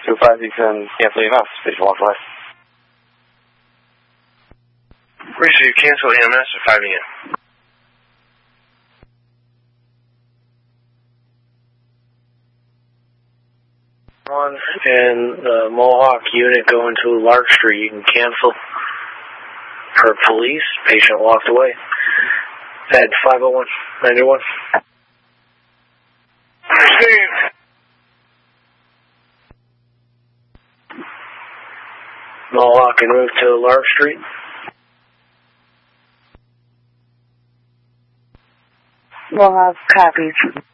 2-5, you can cancel EMS. Please walk away. Receive cancel EMS at 5 a.m. On and the Mohawk unit going to Lark Street, you can cancel. For police, patient walked away. At 501-91. Receive. Mohawk and move to Lark Street. Mohawk copies.